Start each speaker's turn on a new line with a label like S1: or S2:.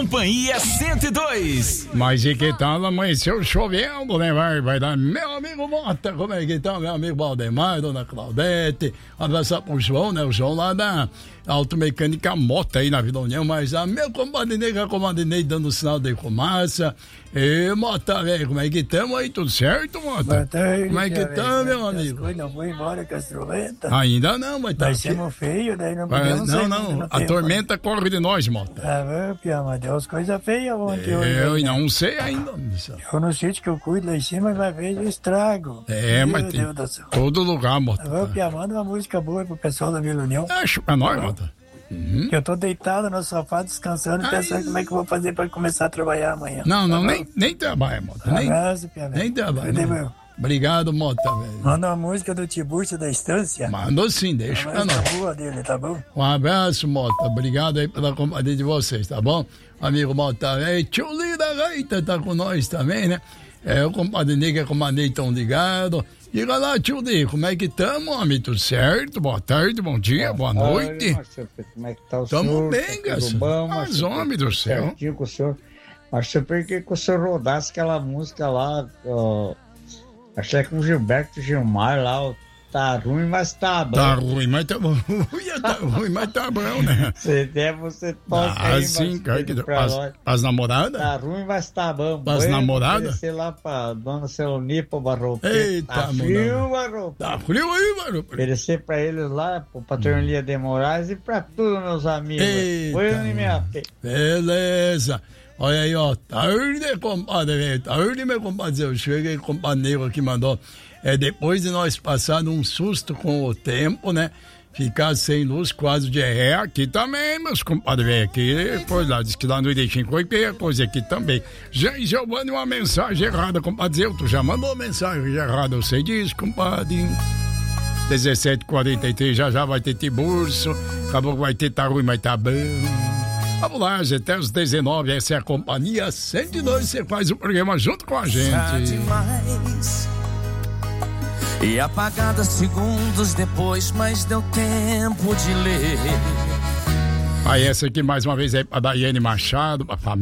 S1: Companhia 102.
S2: Mas e que tal? Amanheceu chovendo, né? Vai dar. Meu amigo Mota, como é que tá? Meu amigo Valdemar, dona Claudete. Abraçar pro João, né? O João lá da Automecânica Mota aí na Vila União. Mas a meu compadre Ney dando sinal de fumaça. E Mota, velho, como é que estamos aí? Tudo certo, Mota?
S3: Boa tarde,
S2: como é que tá, meu amigo?
S3: Não foi embora com as tormentas?
S2: Ainda não, mas tá.
S3: Nós somos feios, daí não podemos
S2: sair. Não. A tormenta corre de nós, Mota.
S3: Ah, Piama, deu as coisas feias ontem.
S2: Eu não sei ainda.
S3: Eu no sítio que eu cuido lá em cima, vai ver, eu estrago.
S2: Mas tem todo lugar, Mota.
S3: Piama, manda uma música boa pro pessoal da Vila União.
S2: Acho pra nós, Mota.
S3: Que eu tô deitado no sofá descansando e pensando como é que eu vou fazer pra começar a trabalhar amanhã.
S2: Não, nem trabalha, Mota. Nem trabalha. Obrigado, Mota, velho.
S3: Manda uma música do Tiburcio da Estância.
S2: Mandou sim, deixa pra nós.
S3: Boa dele, tá bom?
S2: Um abraço, Mota. Obrigado aí pela companhia de vocês, tá bom? Amigo Mota, velho. Tio Lida Gaita tá com nós também, né? O compadre Ney e a comadre estão ligados. Diga lá, tio Ney, como é que estamos, homem? Tudo certo? Boa tarde, bom dia, boa noite.
S4: Como é que tá o senhor?
S2: Tamo bem, graças a Deus. Mas, homem do céu.
S4: Com o senhor. Mas eu queria que o senhor rodasse aquela música lá, achei que com o Gilberto Gilmar lá, tá ruim, mas tá bom.
S2: Tá ruim, mas tá bom. Tá ruim, mas tá bom, né?
S4: Se der, você toca aí,
S2: sim,
S4: mas
S2: as namoradas?
S4: Tá ruim, mas tá bom.
S2: As namoradas?
S4: Sei lá pra dona Celonipa Barroco.
S2: Eita,
S4: tá frio, Barroco.
S2: Tá frio aí, Barroco.
S4: Oferecer pra eles lá, pro Patrão Lia de Moraes e pra todos meus amigos.
S2: Beleza. Olha aí, ó. Tarde, compadre. Tarde, meu compadre. Eu cheguei, compadre Negro aqui mandou. Depois de nós passarmos um susto com o tempo, né? Ficar sem luz, quase de ré aqui também, meus compadres. Aqui, pois lá, diz que lá no Ideixim foi coisa aqui também. Giovanni, uma mensagem errada, compadre. Tu já mandou mensagem errada, eu sei disso, compadre. 17h43, já vai ter Tiburcio. Acabou que vai ter, tá ruim, mas tá bom. Vamos lá, gente, até os 19, essa é a Companhia 102, você faz o programa junto com a gente.
S1: Demais. E apagada segundos depois, mas deu tempo de ler.
S2: Aí essa aqui mais uma vez é pra Daiane Machado, pra família.